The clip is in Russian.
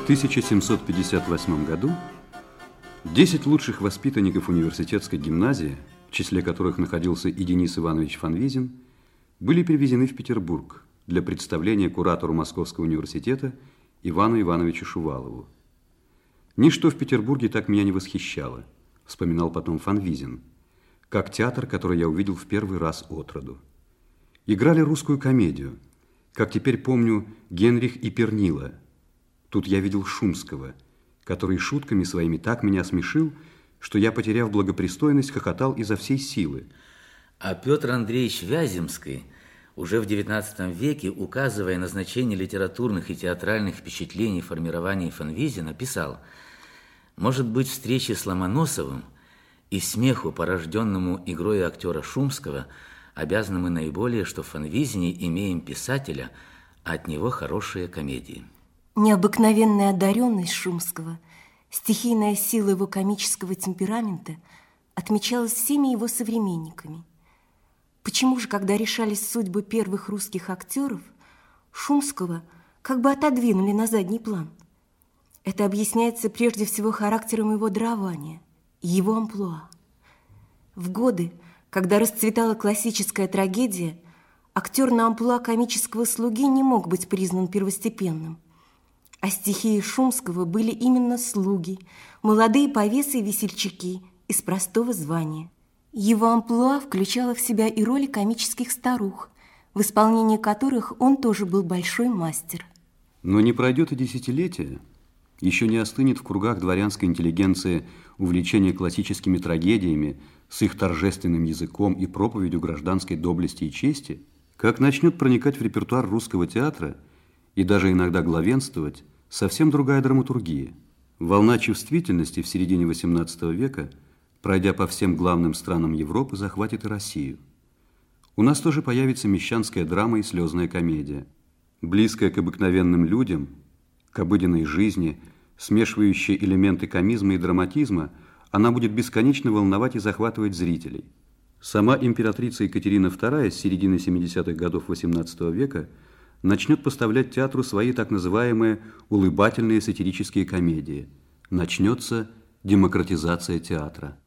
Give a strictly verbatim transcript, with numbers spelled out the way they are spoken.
тысяча семьсот пятьдесят восьмом году десять лучших воспитанников университетской гимназии, в числе которых находился и Денис Иванович Фанвизин, были перевезены в Петербург для представления куратору Московского университета Ивану Ивановичу Шувалову. «Ничто в Петербурге так меня не восхищало», — вспоминал потом Фанвизин, «как театр, который я увидел в первый раз отроду. Играли русскую комедию, как теперь помню, Генрих и Пернила. Тут я видел Шумского, который шутками своими так меня смешил, что я, потеряв благопристойность, хохотал изо всей силы». А Петр Андреевич Вяземский уже в девятнадцатом веке, указывая на значение литературных и театральных впечатлений в формировании Фанвизина, писал: «Может быть, встрече с Ломоносовым и смеху, порожденному игрой актера Шумского, обязаны мы наиболее, что в Фанвизине имеем писателя, а от него хорошие комедии». Необыкновенная одаренность Шумского, стихийная сила его комического темперамента отмечалась всеми его современниками. Почему же, когда решались судьбы первых русских актеров, Шумского как бы отодвинули на задний план? Это объясняется прежде всего характером его дарования, его амплуа. В годы, когда расцветала классическая трагедия, актер на амплуа комического слуги не мог быть признан первостепенным. А стихией Шумского были именно слуги, молодые повесы и весельчаки из простого звания. Его амплуа включало в себя и роли комических старух, в исполнении которых он тоже был большой мастер. Но не пройдет и десятилетия, еще не остынет в кругах дворянской интеллигенции увлечение классическими трагедиями с их торжественным языком и проповедью гражданской доблести и чести, как начнет проникать в репертуар русского театра и даже иногда главенствовать совсем другая драматургия. Волна чувствительности в середине восемнадцатого века, пройдя по всем главным странам Европы, захватит и Россию. У нас тоже появится мещанская драма и слезная комедия, близкая к обыкновенным людям, к обыденной жизни, смешивающая элементы комизма и драматизма, она будет бесконечно волновать и захватывать зрителей. Сама императрица Екатерина вторая с середины семидесятых годов восемнадцатого века начнет поставлять театру свои так называемые улыбательные сатирические комедии. Начнется демократизация театра.